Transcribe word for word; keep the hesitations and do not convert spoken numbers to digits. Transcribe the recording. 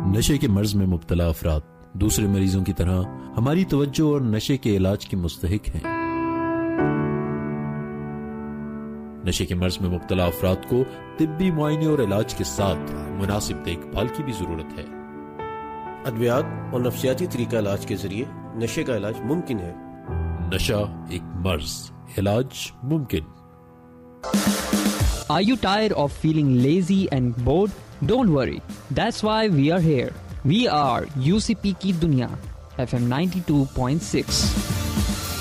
नशे के मर्ज में मुब्तला अफराद दूसरे मरीजों की तरह हमारी तवज्जो और नशे के इलाज के मुस्तहिक हैं। नशे के मर्ज में मुब्तला अफराद को तिब्बी मुआयने और इलाज के साथ मुनासिब देखभाल की भी जरूरत है। अद्वियात और नफ्सियाती तरीका इलाज के जरिए नशे का इलाज मुमकिन है। नशा एक मर्ज, इलाज मुमकिन। Are you tired of feeling lazy and bored? Don't worry. That's why we are here. We are U C P की दुनिया F M ninety-two point six.